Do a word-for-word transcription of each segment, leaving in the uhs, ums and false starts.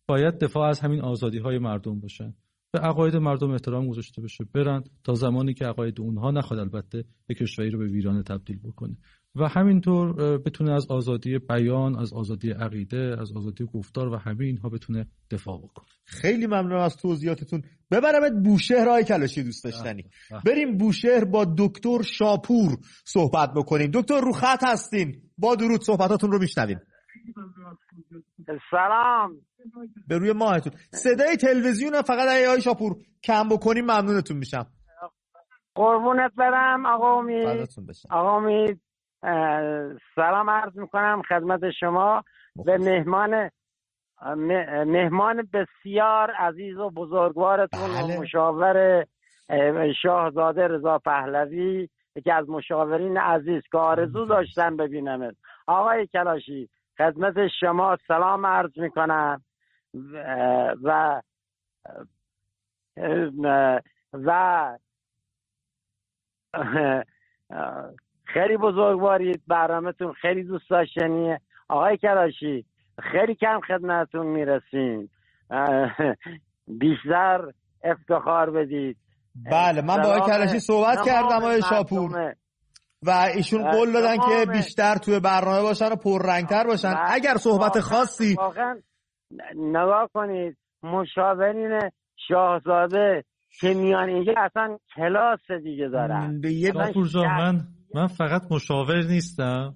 باید دفاع از همین آزادی‌های مردم باشن، به عقاید مردم احترام گذاشته بشه، برن تا زمانی که عقاید اونها نخواد البته یک کشوری رو به ویرانه تبدیل بکنه و همینطور بتونه از آزادی بیان، از آزادی عقیده، از آزادی گفتار و همه اینها بتونه دفاع بکنه. خیلی ممنونم از توضیحاتتون. ببرمت بوشهر آقای کلاشی دوست داشتنی. بریم بوشهر با دکتر شاپور صحبت بکنیم. دکتر رو خط هستین، با درود صحبتاتون رو میشنویم. سلام. به روی ماهتون. صدای تلویزیون فقط اگه آقای شاپور کم بکنیم ممنونتون میشم. قربونت برم آقا امید. آقا امید سلام عرض میکنم خدمت شما به مهمان مهمان بسیار عزیز و بزرگوارتون و مشاور شاهزاده رضا پهلوی، یکی از مشاورین عزیز که آرزو داشتن ببینمت. آقای کلاشی خدمت شما سلام عرض میکنم و و خیلی بزرگوارید، برنامه‌تون خیلی دوست داشتنیه. آقای کلاشی خیلی کم خدمتتون میرسیم، بیشتر افتخار بدید. بله من با آقای کلاشی صحبت کردم آقای شاپور و ایشون قول دادن که بیشتر توی برنامه باشن و پررنگتر باشن. اگر صحبت خاصی واقعا نگاه کنید، مشاورین شاهزاده که میان اینجا اصلا کلاس دیگه دارن. شاپور جان من من فقط مشاور نیستم،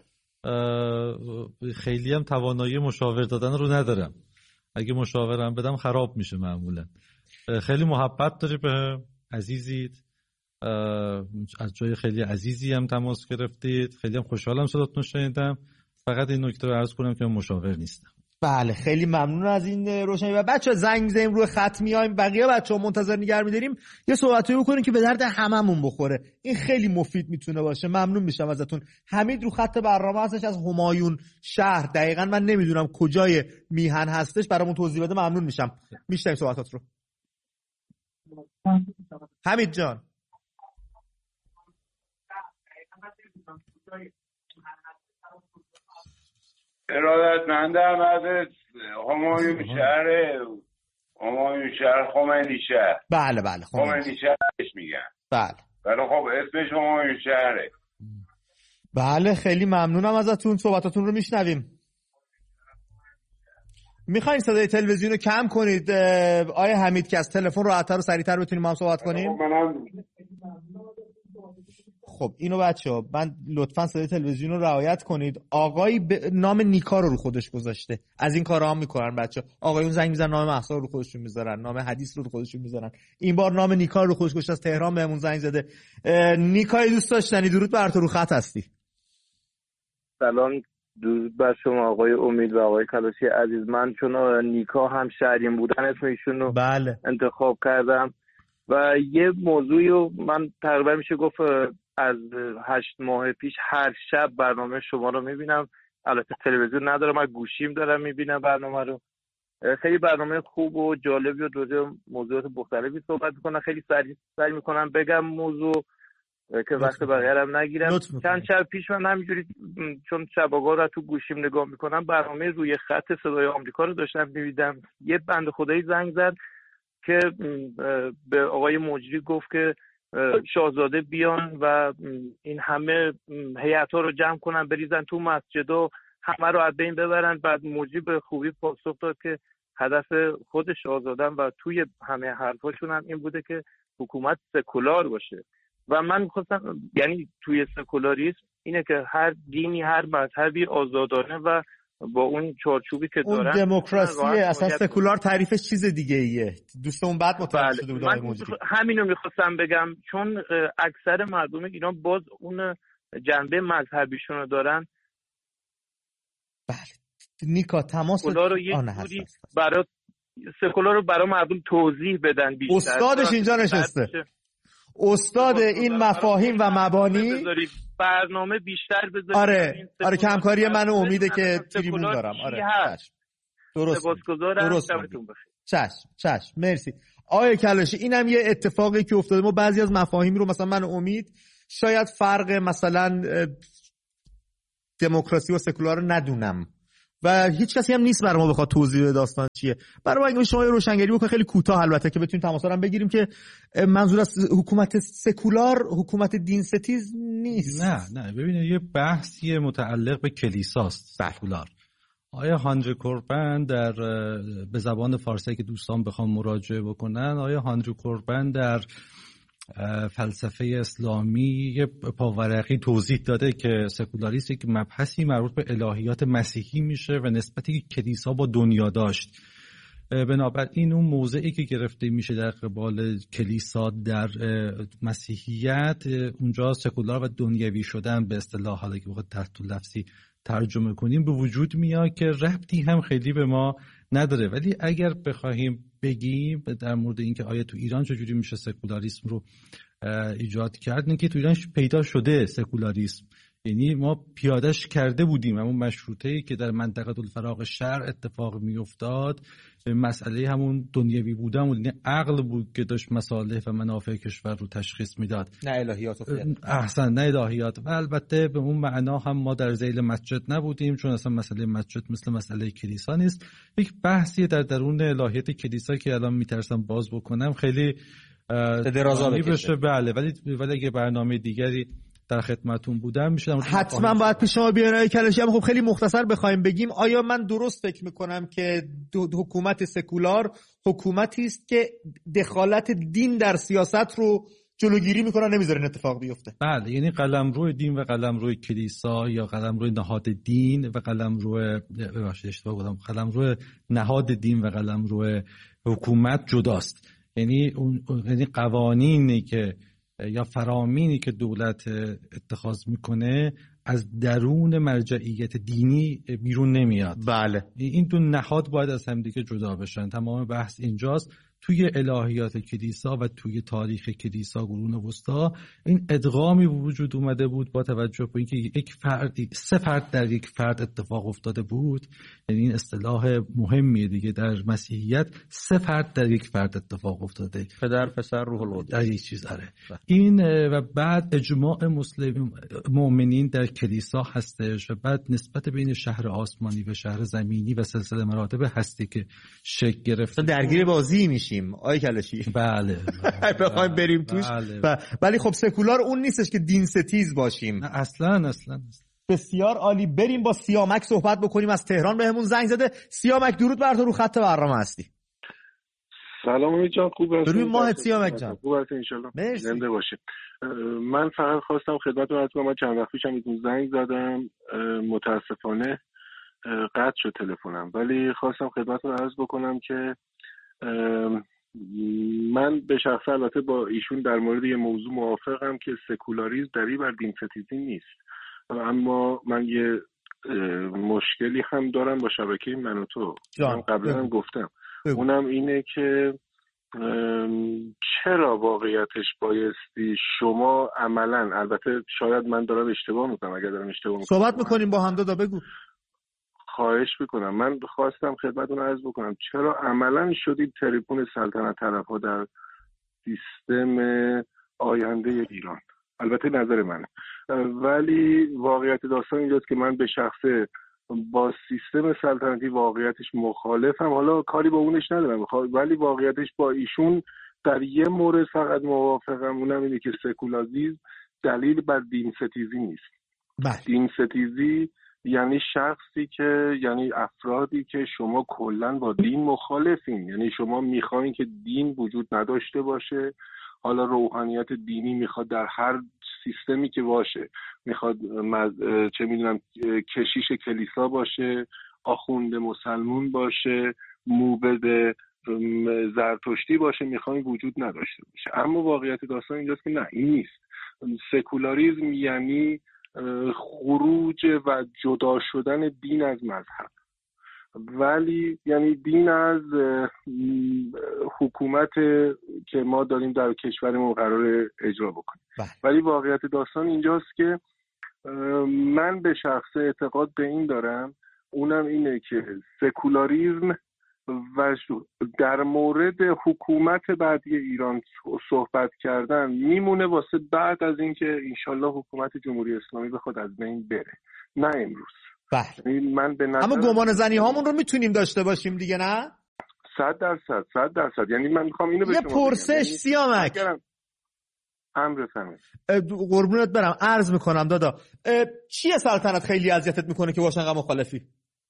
خیلی هم توانایی مشاور دادن رو ندارم. اگه مشاورم بدم خراب میشه معمولا. خیلی محبت داری به عزیزید، از جای خیلی عزیزی هم تماس گرفتید، خیلی هم خوشحالم صداتون شنیدم. فقط این نکته رو عرض کنم که من مشاور نیستم. بله خیلی ممنون از این روشنی. و بچه‌ها زنگ می‌زنیم روی خط میایم، بقیه بچه‌ها منتظر نگه می‌داریم یه صحبتی بکنیم که به درد هممون بخوره. این خیلی مفید میتونه باشه. ممنون میشم ازتون. حمید رو خط برنامه هستش از همایون شهر، دقیقاً من نمیدونم کجای میهن هستش، برامون توضیح بده. ممنون میشم. میشنویم صحبتات رو. حمید جان. ارادتمندم از همایون شهر همایون شهر خمینی شهر. بله بله خمینی شهرش میگن. بله ولی خب اسمش همایون شهره. بله خیلی ممنونم ازتون. صحبتاتون رو میشنویم. میخواین صدای تلویزیون رو کم کنید آیه حمید که از تلفن راحت‌تر و سریع‌تر بتونیم ما هم صحبت کنیم؟ خب اینو بچه‌ها من لطفاً صدای تلویزیون رو رعایت کنید. آقای ب... نام نیکا رو رو خودش گذاشته. از این کارا هم میکنن بچه‌ها. آقایون زنگ میزنن نام مهسا رو خودشون میذارن، نام حدیث رو رو خودشون میذارن. این بار نام نیکا رو خودش گذاشته، از تهران بهمون زنگ زده. نیکای دوست داشتنی درود بر تو، رو خط هستی. سلام درود بر شما آقای امید و آقای کلاشی عزیز. من چون نیکا هم شهریم بودن اسم ایشون رو بله. انتخاب کردم و یه موضوعی رو من تقریبا میشه گفت از هشت ماه پیش هر شب برنامه شما رو میبینم. البته تلویزیون ندارم، من گوشیم دارم میبینم برنامه رو. خیلی برنامه خوب و جالبی و دوره موضوعات مختلفی صحبت میکنن. خیلی سریع سعی میکنم بگم موضوع که وقت بقیه هم نگیرم. چند شب پیش من همینجوری چون شباگاه رو تو گوشیم نگاه میکنم برنامه روی خط صدای آمریکا رو داشتم میبینم. یه بنده خدایی زنگ زد که به آقای مجری گفت که شاهزاده بیان و این همه هیئت‌ها رو جمع کنن بریزن تو مسجد و همه رو از بین ببرن. بعد مجری به خوبی پاسخ داد که هدف خود شاهزاده و توی همه حرفاشون هم این بوده که حکومت سکولار باشه. و من می‌خواستم یعنی توی سکولاریسم اینه که هر دینی هر مذهبی آزادانه و با اون چارچوبی که اون دارن دموکراسی اصلا سکولار تعریفش چیز دیگه ایه. دوستمون بعد متوجه شده بود آقای مجری. همینو میخواستم بگم چون اکثر مردم ایران باز اون جنبه مذهبیشون رو دارن. بله نیکا تماس رو یه جوری برای سکولار رو برای مردم توضیح بدن بیشتر. استادش اینجا نشسته، استاد این مفاهیم و مبانی. برنامه بیشتر بذارید. آره آره کمکاری من و امیده که تریبون دارم. آره درست درست چشم چشم مرسی آقای کلاشی. اینم یه اتفاقی که افتاده. ما بعضی از مفاهیم رو مثلا من و امید شاید فرق مثلا دموکراسی و سکولار رو ندونم و هیچ کسی هم نیست برای ما بخواد توضیح بده داستان چیه. برای ما اگه شما روشنگری بکنید خیلی کوتاه البته که بتونیم تماس هم بگیریم که منظور از حکومت سکولار حکومت دین ستیز نیست. نه نه ببینید یه بحثی متعلق به کلیساست سکولار. آیا هانری کوربن در به زبان فارسی که دوستان بخوام مراجعه بکنن، آیا هانری کوربن در فلسفه اسلامی یه پاورقی توضیح داده که سکولاریسم یک مبحثی مربوط به الهیات مسیحی میشه و نسبتی که کلیسا با دنیا داشت. بنابراین اون موضعی که گرفته میشه در قبال کلیسا در مسیحیت، اونجا سکولار و دنیوی شدن به اصطلاح، حالا که بخواد تحت لفظی ترجمه کنیم، به وجود میاد که ربطی هم خیلی به ما نداره. ولی اگر بخوایم بگیم در مورد اینکه آیا تو ایران چجوری میشه سکولاریسم رو ایجاد کرد، نه که تو ایران پیدا شده سکولاریسم، یعنی ما پیادهش کرده بودیم. همون مشروطه‌ای که در منطقه الفراغ شرق اتفاق میافتاد، مسئله همون دنیوی بودن بود، یعنی عقل بود که داشت مصالح و منافع کشور رو تشخیص میداد، نه الهیات و خیال. احسن، نه الهیات. و البته به اون معنا هم ما در ذیل مسجد نبودیم، چون اصلا مسئله مسجد مثل مسئله کلیسا نیست. یک بحثی در درون الهیات کلیسا که الان میترسم باز بکنم خیلی درازا بشه. بله، ولی ولی اگه برنامه دیگری در خدمتون بودم میشه حتما باید پیش شما بیان آقای کلاشی. خب خیلی مختصر بخوایم بگیم، آیا من درست فکر میکنم که حکومت سکولار حکومتی است که دخالت دین در سیاست رو جلوگیری میکنه، نمیذاره این اتفاق بیفته؟ بله، یعنی قلمرو دین و قلمرو کلیسا یا قلمرو نهاد دین و قلمرو ببخشید اشتباه گفتم قلمرو نهاد دین و قلمرو حکومت جداست. یعنی اون یعنی قوانینی که یا فرامینی که دولت اتخاذ میکنه از درون مرجعیت دینی بیرون نمیاد. بله، این دو نهاد باید از هم دیگه جدا بشن. تمام بحث اینجاست. توی الهیات کلیسا و توی تاریخ کلیسا قرون وسطا این ادغامی وجود اومده بود با توجه به اینکه یک فردی سه فرد در یک فرد اتفاق افتاده بود. یعنی این اصطلاح مهمیه دیگه در مسیحیت، سه فرد در یک فرد اتفاق افتاده، پدر، پسر، روح القدس، در یک چیز داره. این و بعد اجماع مسلم مؤمنین در کلیسا هستش و بعد نسبت بین شهر آسمانی و شهر زمینی و سلسله مراتب هستی که شکل گرفته. درگیر بازی میشه آقای کلاشی. بله بخوایم بریم توش. بله. ولی خب سکولار اون نیستش که دین ستیز باشیم. نه اصلا اصلا. بسیار عالی. بریم با سیامک صحبت بکنیم. از تهران بهمون زنگ زده. سیامک درود بر تو، رو خط برنامه هستی. سلام امید جان، خوب هستی؟ روی ماه سیامک جان. خوب هستی ان شاء الله. زنده باشید. من فقط خواستم خدمتتون عرض کنم، من چند وقت پیشم بهتون زنگ زدم، متاسفانه قطع شد تلفنم، ولی خواستم خدمتتون عرض بکنم که من به شخص البته با ایشون در مورد یه موضوع موافقم که سکولاریسم دلیل بر دین ستیزی نیست، اما من یه مشکلی هم دارم با شبکه من و تو. من قبلا هم گفتم بگو. اونم اینه که چرا واقعیتش بایستی شما عملا، البته شاید من دارم اشتباه میکنم، اگر دارم اشتباه میکنم صحبت میکنیم با هم، دادا بگو. خواهش میکنم. من خواستم خدمتتون عرض بکنم چرا عملا شدید تریبون سلطنت طرفا در سیستم آینده ایران. البته نظر منه، ولی واقعیت داستان اینجاست که من به شخصه با سیستم سلطنتی واقعیتش مخالفم. حالا کاری با اونش ندارم، ولی واقعیتش با ایشون در یه مورد فقط موافقم، اونم اینه که سکولاریسم دلیل بر دین ستیزی نیست. بله. دین ستیزی یعنی شخصی که یعنی افرادی که شما کلا با دین مخالفین، یعنی شما میخواین که دین وجود نداشته باشه. حالا روحانیت دینی میخواد در هر سیستمی که باشه، میخواد مز... چه میدونم کشیش کلیسا باشه، آخوند مسلمون باشه، موبد زرتشتی باشه، میخواین وجود نداشته باشه. اما واقعیت داستان اینجاست که نه، این نیست. سکولاریسم یعنی خروج و جدا شدن دین از مذهب، ولی یعنی دین از حکومت که ما داریم در کشورمون قرار اجرا بکنیم. ولی واقعیت داستان اینجاست که من به شخص اعتقاد به این دارم، اونم اینه که سکولاریسم و در مورد حکومت بعدی ایران صحبت کردن میمونه واسه بعد از اینکه انشالله حکومت جمهوری اسلامی بخواد از بین بره، نه امروز. بله. من به نظر اما گمان زنی هامون رو میتونیم داشته باشیم دیگه، نه؟ صد درصد صد درصد. یعنی من میخوام اینو به یه شما پرسش بگم. سیامک امر فهمید قربونت برم، عرض میکنم دادا، چیه سلطنت خیلی اذیتت میکنه که باش انقدر مخالفی؟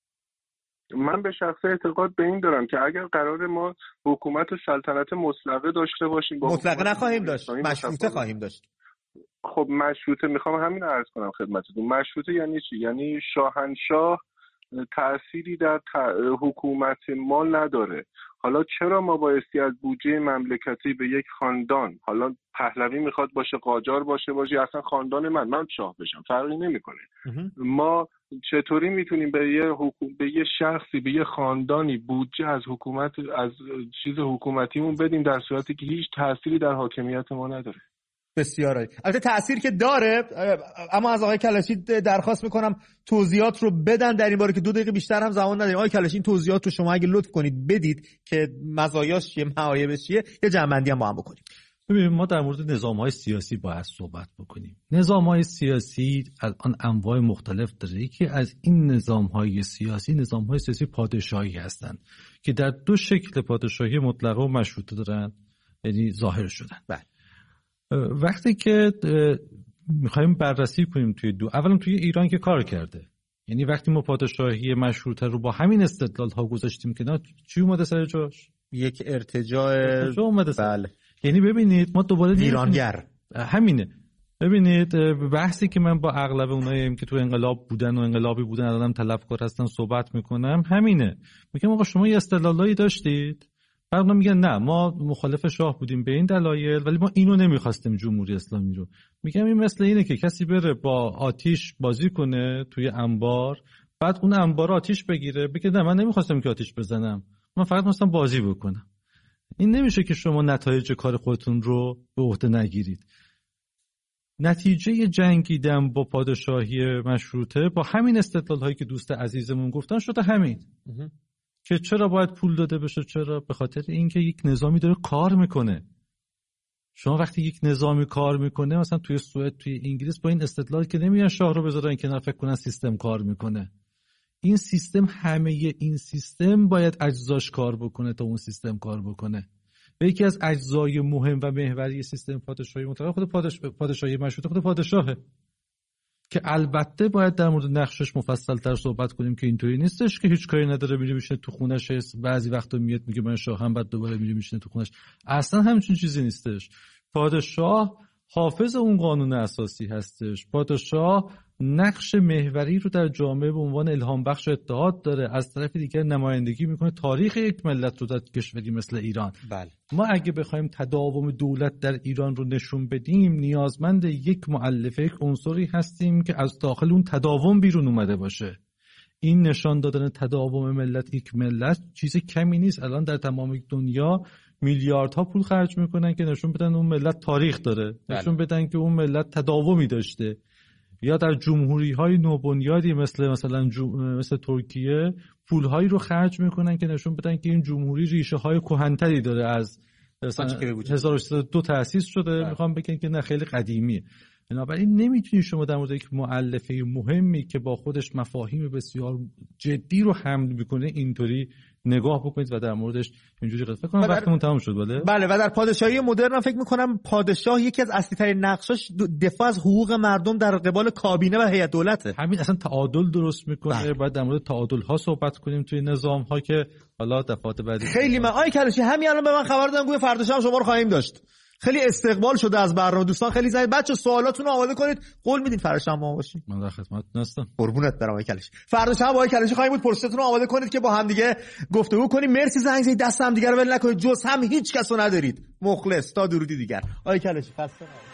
من به شخص اعتقاد به این دارم که اگر قرار ما حکومت و سلطنت مطلقه داشته باشیم، با مطلقه نخواهیم داشت، مشروطه خواهیم داشت. خب مشروطه میخوام همین عرض کنم خدمتتون. مشروطه یعنی چی؟ یعنی شاهنشاه تأثیری در حکومت ما نداره. حالا چرا ما بایستی از بودجه مملکتی به یک خاندان، حالا پهلوی میخواد باشه، قاجار باشه باشه، اصلا خاندان من من شاه بشم فرقی نمیکنه. ما چطوری میتونیم به یه حکومت، به یه شخصی، به یه خاندانی بودجه از حکومت، از چیز حکومتیمون بدیم در صورتی که هیچ تأثیری در حاکمیت ما نداره؟ بسیار عالی. البته تأثیر که داره، اما از آقای کلاشی درخواست میکنم توضیحات رو بدن در این باره که دو دقیقه بیشتر هم زمان نداریم. آقای کلاشی این توضیحات رو شما اگه لطف کنید بدید که مزایاش چیه، معایبش چیه، یه جمع‌بندی هم با هم بکنیم. ببینید ما در مورد نظام‌های سیاسی باید صحبت بکنیم. نظام‌های سیاسی الان انواع مختلف داره. یکی از این نظام‌های سیاسی نظام‌های سیاسی پادشاهی هستند که در دو شکل پادشاهی مطلقه و مشروطه دارن، یعنی ظاهر شدن. بله. وقتی که میخوایم بررسی کنیم توی دو، اولا توی ایران که کار کرده، یعنی وقتی ما پادشاهی مشروطه رو با همین استدلال ها گذاشتیم که نه، چی اومده سر جاش؟ یک ارتجاع اومده سر. بله. یعنی ببینید ما دوباره ایرانگر همینه. ببینید بحثی که من با اغلب اوناییم که تو انقلاب بودن و انقلابی بودن الانم طلبکار هستن صحبت میکنم، همینه. میگم آقا شما یه استدلالایی داشتید، بعد میگن نه ما مخالف شاه بودیم به این دلایل، ولی ما اینو نمیخواستیم جمهوری اسلامی رو. میگم این مثل اینه که کسی بره با آتیش بازی کنه توی انبار، بعد اون انبار آتیش بگیره بگه نه من نمیخواستم که آتیش بزنم، من فقط می‌خواستم بازی بکنم. این نمیشه که شما نتایج کار خودتون رو به عهده نگیرید. نتیجه جنگیدن با پادشاهی مشروطه با همین استدلال‌هایی که دوست عزیزمون گفتن شده همین که چرا باید پول داده بشه. چرا؟ به خاطر اینکه یک نظامی داره کار میکنه. شما وقتی یک نظامی کار میکنه، مثلا توی سوئد، توی انگلیس، با این استدلال که نمیان شاه رو بذارن کنار فکر کنن سیستم کار میکنه. این سیستم، همه این سیستم باید اجزاش کار بکنه تا اون سیستم کار بکنه. و یکی از اجزای مهم و محوری سیستم پادشاهی مطلقه خود پادش... پادشاهی مشروطه خود پادشاهه که البته باید در مورد نقشش مفصل تر صحبت کنیم که اینطوری نیستش که هیچ کاری نداره میره میشینه تو خونش، بعضی وقتا میاد میگه من شاهم، بعد دوباره میره میشینه تو خونش. اصلا همچین چیزی نیستش. پادشاه حافظ اون قانون اساسی هستش. پادشاه نقش محوری رو در جامعه به عنوان الهام بخش اتحاد داره، از طرف دیگر نمایندگی میکنه تاریخ یک ملت رو در کشوری مثل ایران. بله. ما اگه بخوایم تداوم دولت در ایران رو نشون بدیم، نیازمند یک مؤلفه، یک عنصری هستیم که از داخل اون تداوم بیرون اومده باشه. این نشان دادن تداوم ملت، یک ملت، چیز کمی نیست. الان در تمام دنیا میلیاردها پول خرج میکنن که نشون بدن اون ملت تاریخ داره. بله. نشون بدن که اون ملت تداومی داشته. یا در جمهوری‌های نوبنیادی مثل مثلا جم... مثل ترکیه پول‌هایی رو خرج میکنن که نشون بدن که این جمهوری ریشه‌های کهن‌تری داره، از هزار و سیصد و دو تأسیس شده. میخوام بگم که نه، خیلی قدیمیه. بنابراین نمیتونی شما در مورد یک مؤلفه مهمی که با خودش مفاهیم بسیار جدی رو حمل میکنه اینطوری نگاه بکنید و در موردش اینجوری فکر کنم. وقتمون تمام شد. بله بله. و در پادشاهی مدرن فکر میکنم پادشاه یکی از اصلی ترین نقشاش دفاع از حقوق مردم در قبال کابینه و هیئت دولته. همین اصلا تعادل درست میکنه. بله. باید در مورد تعادل ها صحبت کنیم توی نظام ها که حالا دفعات بعدی خیلی من آی کلاشی همین الان به من خبر دادن گویا فردا شب شما رو خواهیم داشت. خیلی استقبال شده از برنامه. دوستان خیلی زنگ بچه سوالاتون رو آماده کنید. قول میدین فردا شب ما باشیم. من در خدمتتون هستم. قربونت برم آقای کلاشی. فردا شب آقای کلاشی خواهیم بود. پرسشتون رو آماده کنید که با هم دیگه گفتگو کنیم. مرسی زنگ زدید، دست هم دیگه رو ول نکنید. جز هم هیچ کسو ندارید. مخلص تا درودی دیگر. آقای کلاشی خسته نباشید.